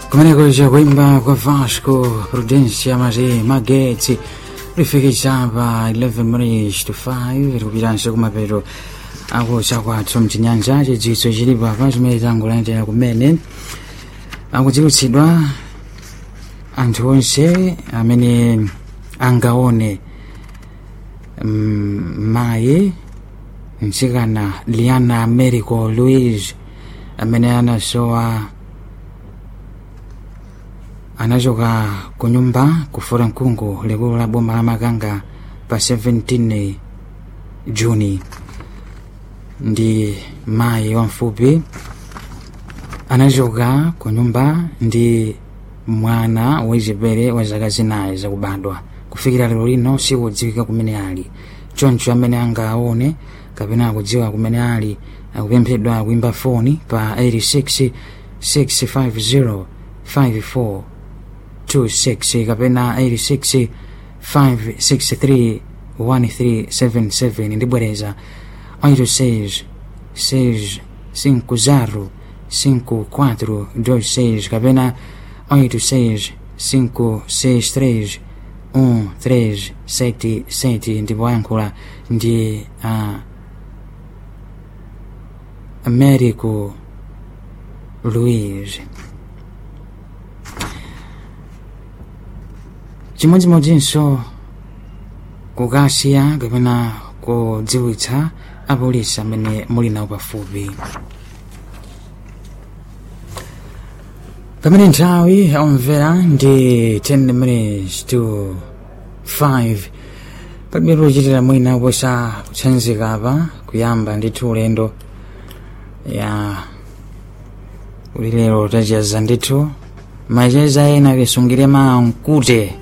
Kumeneko kuimba kwa Vasco Prudencia Mari Mageti lifikishapa 11 minutes to 5 likupitanso kumapeto akucha kwathu mchinyanja chidziwitso chilipo apa chimene tangolandira kumene akudziwitsidwa anthu onse amene angaone mayi mtsikana Liana Americo Louise amene anachoka ku nyumba kufura mkungu likulu la boma la Makanga pa 17 Juni. Ndi mayi wamfupi anachoka ku nyumba ndi mwana wachibere wa zaka zinayi zakubadwa. Kufikira lero lino sikudziwika kumene ali. Choncho amene angaone kapena akudziwa kumene ali akupemphedwa kuimba foni pa 86 650 5426 kapena 86 563 1377 ndibwereza 86 650 5426 kapena 86 563 1377 ndipo yankhula ndi Americo Louise. Chimodzimodzinso kukasiya kapena kudziwitsa apolisi amene muli nawo pafupi. Pamene nthawi omvera ndi 10 minutes to 5 pamene kuchitira mwina kuposa kutsanzika apa kuyamba ndithu ulendo ya ulilero tachiyaza ndithu macheza ena kisungire mkute